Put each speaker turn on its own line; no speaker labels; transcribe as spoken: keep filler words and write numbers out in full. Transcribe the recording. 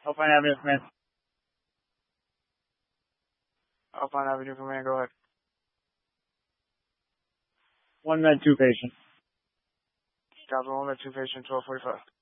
Alpine Avenue, command. Alpine Avenue, command, go ahead. One med, two patient. Copy, one med, two patient, twelve forty-five.